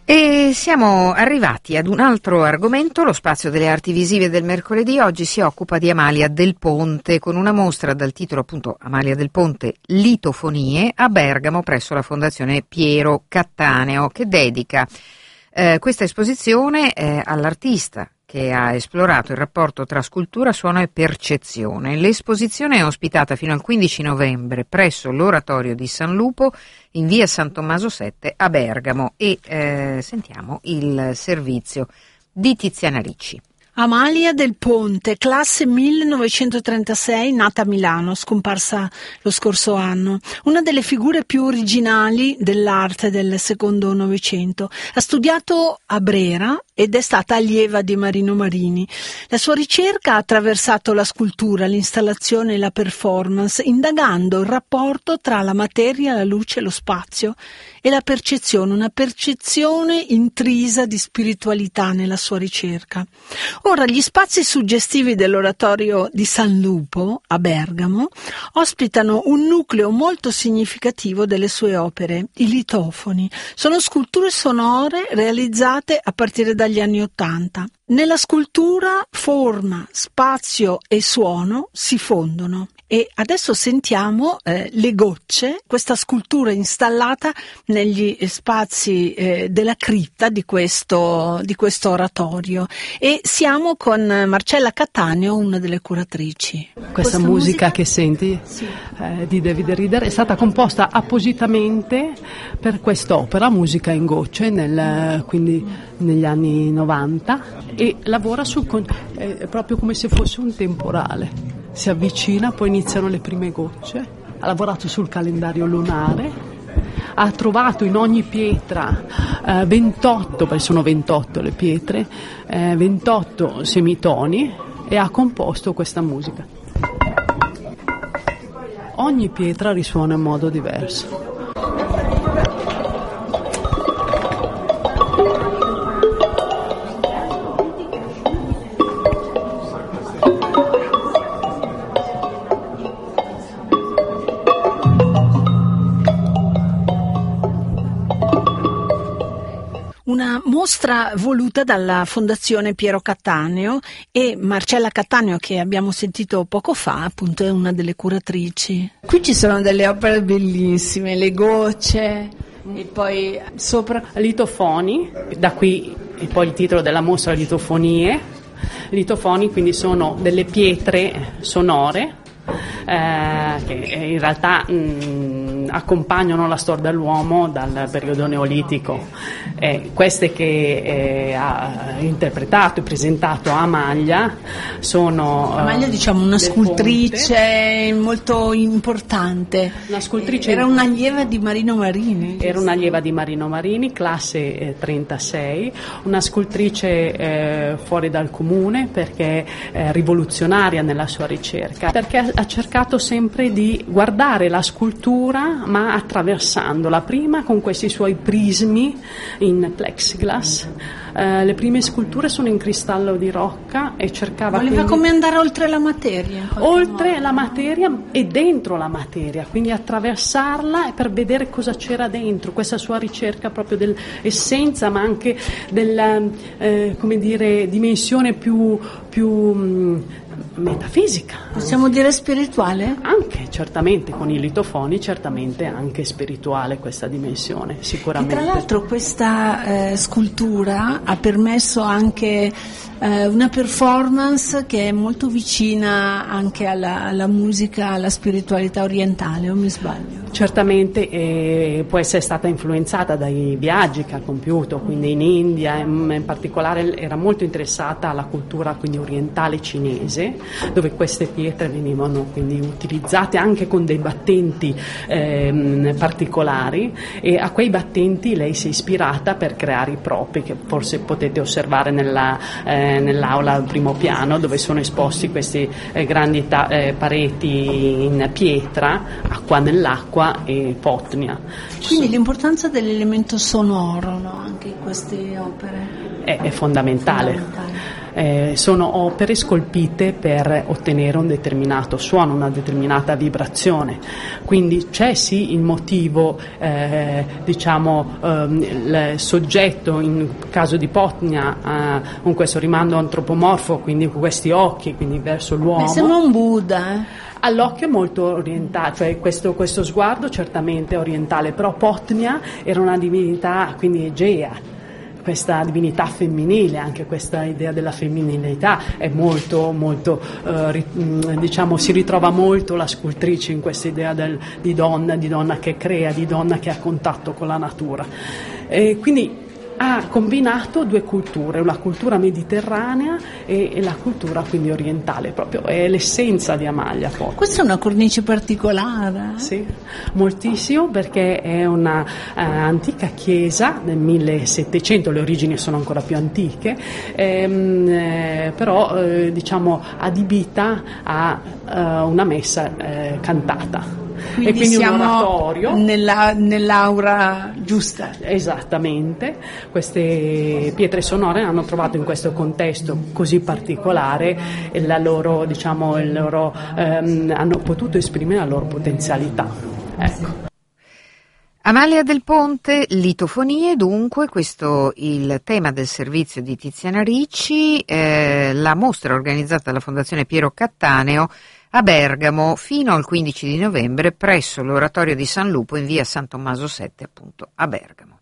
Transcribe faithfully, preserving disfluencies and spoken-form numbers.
E siamo arrivati ad un altro argomento. Lo spazio delle arti visive del mercoledì oggi si occupa di Amalia Del Ponte, con una mostra dal titolo appunto Amalia Del Ponte Litofonie a Bergamo presso la Fondazione Piero Cattaneo, che dedica eh, questa esposizione eh, all'artista che ha esplorato il rapporto tra scultura, suono e percezione. L'esposizione è ospitata fino al quindici novembre presso l'Oratorio di San Lupo in via San Tommaso sette a Bergamo e eh, sentiamo il servizio di Tiziana Ricci. Amalia Del Ponte, classe millenovecentotrentasei, nata a Milano, scomparsa lo scorso anno. Una delle figure più originali dell'arte del secondo Novecento. Ha studiato a Brera ed è stata allieva di Marino Marini. La sua ricerca ha attraversato la scultura, l'installazione e la performance, indagando il rapporto tra la materia, la luce, lo spazio e la percezione, una percezione intrisa di spiritualità nella sua ricerca. Ora, gli spazi suggestivi dell'Oratorio di San Lupo, a Bergamo, ospitano un nucleo molto significativo delle sue opere, i litofoni. Sono sculture sonore realizzate a partire dagli anni Ottanta. Nella scultura forma, spazio e suono si fondono. E adesso sentiamo eh, le gocce, questa scultura installata negli spazi eh, della cripta di questo, di questo oratorio. E siamo con Marcella Cattaneo, una delle curatrici. Questa, questa musica, musica che senti sì. eh, di David Rieder è stata composta appositamente per quest'opera, Musica in gocce, nel, quindi negli anni novanta, e lavora sul, eh, proprio come se fosse un temporale. Si avvicina, poi iniziano le prime gocce. Ha lavorato sul calendario lunare, ha trovato in ogni pietra eh, ventotto, perché sono ventotto le pietre, eh, ventotto semitoni, e ha composto questa musica. Ogni pietra risuona in modo diverso. Una mostra voluta dalla Fondazione Piero Cattaneo, e Marcella Cattaneo, che abbiamo sentito poco fa, appunto è una delle curatrici. Qui ci sono delle opere bellissime, le gocce e poi sopra Litofoni, da qui e poi il titolo della mostra, Litofonie. Litofoni quindi sono delle pietre sonore eh, che in realtà mh, accompagnano la storia dell'uomo dal periodo neolitico. Eh, queste che eh, ha interpretato e presentato Amalia sono Amalia, diciamo, una scultrice Ponte. Molto importante. Una scultrice era un'allieva di Marino Marini. Era un'allieva di Marino Marini, classe eh, trentasei, una scultrice eh, fuori dal comune, perché eh, rivoluzionaria nella sua ricerca, perché ha, ha cercato sempre di guardare la scultura ma attraversandola, prima con questi suoi prismi in plexiglass. Uh, le prime sculture sono in cristallo di rocca e cercava voleva quindi, come andare oltre la materia, oltre modo. la materia e dentro la materia, quindi attraversarla per vedere cosa c'era dentro, questa sua ricerca proprio dell'essenza, ma anche della eh, come dire, dimensione più, più mh, metafisica. Possiamo dire spirituale? Anche, certamente, con i litofoni, certamente anche spirituale questa dimensione, sicuramente. E tra l'altro questa eh, scultura ha permesso anche eh, una performance che è molto vicina anche alla, alla musica, alla spiritualità orientale, o mi sbaglio? Certamente eh, può essere stata influenzata dai viaggi che ha compiuto, quindi in India, in, in particolare era molto interessata alla cultura quindi orientale cinese, dove queste pietre venivano quindi utilizzate anche con dei battenti eh, particolari, e a quei battenti lei si è ispirata per creare i propri, che forse potete osservare nella, eh, nell'aula al primo piano, dove sono esposti questi eh, grandi ta- eh, pareti in pietra, acqua nell'acqua e potnia. Quindi l'importanza dell'elemento sonoro, no? Anche in queste opere è, è fondamentale. fondamentale. eh, sono opere scolpite per ottenere un determinato suono, una determinata vibrazione, quindi c'è sì il motivo, eh, diciamo ehm, il soggetto, in caso di Potnia eh, con questo rimando antropomorfo, quindi con questi occhi, quindi verso l'uomo. Mi sembra un Buddha, eh? All'occhio è molto orientale, cioè questo, questo sguardo certamente orientale, però Potnia era una divinità, quindi egea, questa divinità femminile, anche questa idea della femminilità è molto, molto, eh, diciamo, si ritrova molto la scultrice in questa idea del, di donna, di donna che crea, di donna che ha contatto con la natura. E quindi ha combinato due culture, la cultura mediterranea e, e la cultura quindi orientale, proprio è l'essenza di Amalia. Poi. Questa è una cornice particolare. Sì, moltissimo, perché è una uh, antica chiesa del millesettecento, le origini sono ancora più antiche, ehm, eh, però eh, diciamo adibita a uh, una messa eh, cantata. Quindi, e quindi siamo un oratorio nella, nell'aura giusta. Esattamente, queste pietre sonore hanno trovato in questo contesto così particolare la loro, diciamo, il loro, ehm, hanno potuto esprimere la loro potenzialità. Ecco. Amalia del Ponte, litofonie, dunque questo il tema del servizio di Tiziana Ricci, eh, la mostra organizzata dalla Fondazione Piero Cattaneo a Bergamo fino al quindici di novembre presso l'Oratorio di San Lupo in via San Tommaso sette, appunto a Bergamo.